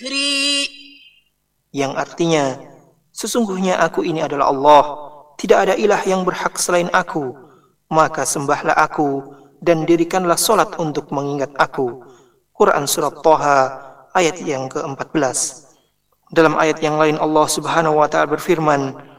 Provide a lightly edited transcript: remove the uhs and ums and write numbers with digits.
yang artinya, sesungguhnya aku ini adalah Allah, tidak ada ilah yang berhak selain aku, maka sembahlah aku dan dirikanlah solat untuk mengingat aku. Quran Surat Thaha ayat yang ke-14. Dalam ayat yang lain Allah Subhanahu wa Ta'ala berfirman,